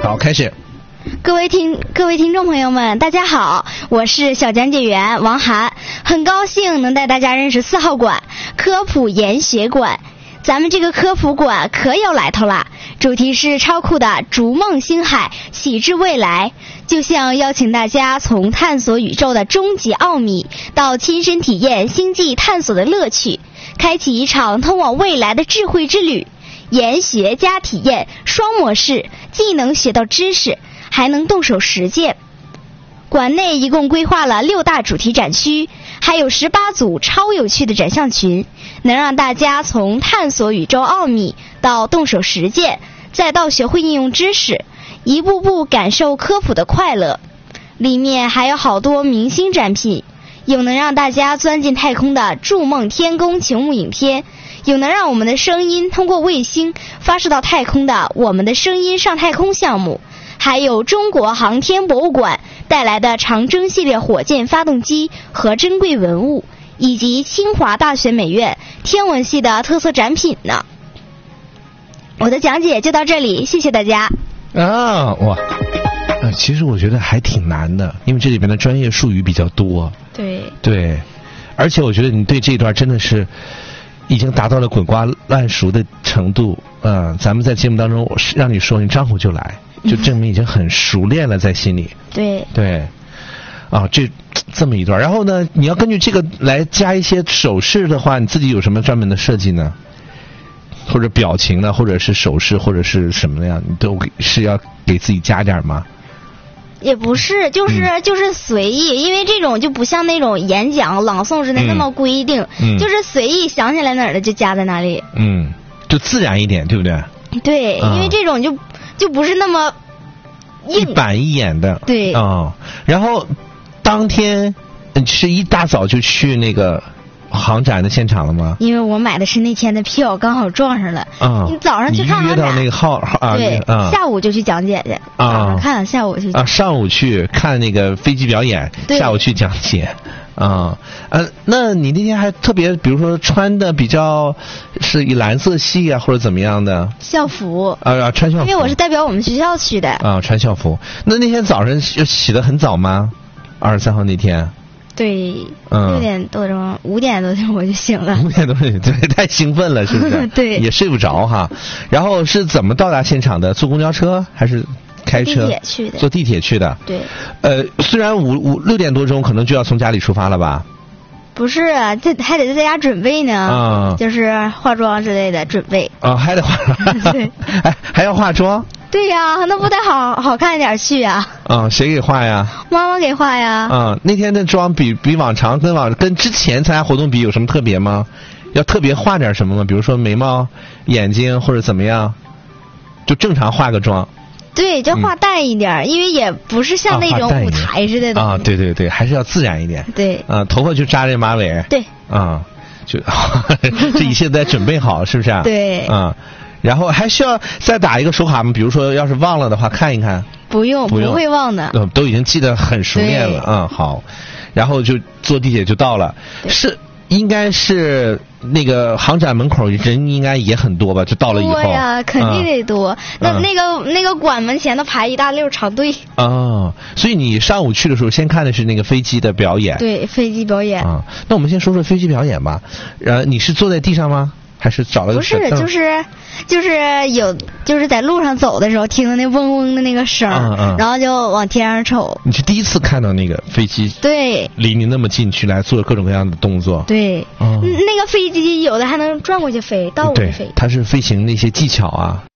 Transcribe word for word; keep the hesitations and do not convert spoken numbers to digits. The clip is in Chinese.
好，开始。 各位听各位听众朋友们，大家好，我是小讲解员王涵，很高兴能带大家认识四号馆科普研学馆。咱们这个科普馆可有来头了，主题是超酷的逐梦星海，启智未来。就像邀请大家从探索宇宙的终极奥秘，到亲身体验星际探索的乐趣，开启一场通往未来的智慧之旅。研学加体验双模式，既能学到知识，还能动手实践。馆内一共规划了六大主题展区，还有十八组超有趣的展项群，能让大家从探索宇宙奥秘到动手实践，再到学会应用知识，一步步感受科普的快乐。里面还有好多明星展品，有能让大家钻进太空的筑梦天宫球幕影片，有能让我们的声音通过卫星发射到太空的我们的声音上太空项目，还有中国航天博物馆带来的长征系列火箭发动机和珍贵文物，以及清华大学美院天文系的特色展品呢。我的讲解就到这里，谢谢大家。 啊，哇，呃，其实我觉得还挺难的，因为这里边的专业术语比较多。 对对，而且我觉得你对这一段真的是已经达到了滚瓜烂熟的程度。嗯、呃，咱们在节目当中让你说，你张口就来，就证明已经很熟练了，在心里。 对对，啊，这这么一段，然后呢，你要根据这个来加一些手势的话，你自己有什么专门的设计呢？或者表情呢，或者是手势，或者是什么样，你都是要给自己加点吗？ 也不是，就是、嗯、就是随意，因为这种就不像那种演讲朗诵似的那么规定、嗯嗯、就是随意想起来哪儿的就加在哪里。嗯， 就自然一点，对不对？ 对、嗯、因为这种就就不是那么一板一眼的。 对啊、 哦，然后当天是一大早就去那个航展的现场了吗？ 因为我买的是那天的票，刚好撞上了。嗯，你早上去看航展， 你约到那个号啊？ 对、嗯，下午就去讲解去。啊，早上看，下午去啊，上午去看那个飞机表演，下午去讲解。啊，呃，那你那天还特别，比如说穿的比较是以蓝色系啊，或者怎么样的校服啊？穿校服， 因为我是代表我们学校去的啊，穿校服。那那天早上起得很早吗？二十三号那天。 对，嗯，六点多钟，五点多钟我就醒了。 五点多钟，对，太兴奋了，是不是？ 对， 也睡不着哈。然后是怎么到达现场的？坐公交车还是开车？ 地铁去的。 坐地铁去的。 对。 呃，虽然五五六点多钟可能就要从家里出发了吧？ 不是，这还得在家准备呢。啊、嗯。就是化妆之类的准备。 啊，还得化妆。对。还还要化妆。 对呀，那不得好好看一点去呀？ 啊，谁给画呀？ 妈妈给画呀。 啊，那天的妆比比往常跟往跟之前参加活动比有什么特别吗？要特别画点什么吗？比如说眉毛、眼睛或者怎么样？就正常化个妆。 对，就化淡一点、嗯，因为也不是像那种舞台似的。 啊，对对对，还是要自然一点。 对。 啊，头发就扎这马尾。 对。 啊，就这一切都在准备好，是不是啊？ 对。 啊。然后还需要再打一个手卡吗？比如说，要是忘了的话，看一看。 不用，不用，不会忘的。 呃，都已经记得很熟练了。嗯，好。然后就坐地铁就到了，是应该是那个航展门口人应该也很多吧？就到了以后。 对呀、啊，肯定得多。嗯、那那个那个馆门前都排一大溜长队。 哦，所以你上午去的时候，先看的是那个飞机的表演。 对，飞机表演。 啊、嗯，那我们先说说飞机表演吧。呃，你是坐在地上吗？还是找了个不是，就是就是有就是在路上走的时候听的那嗡嗡的那个声、嗯嗯，然后就往天上瞅。 你是第一次看到那个飞机？ 对， 离你那么近去来做各种各样的动作。 对，嗯、那个飞机有的还能转过去飞，倒过去飞。 它是飞行那些技巧啊。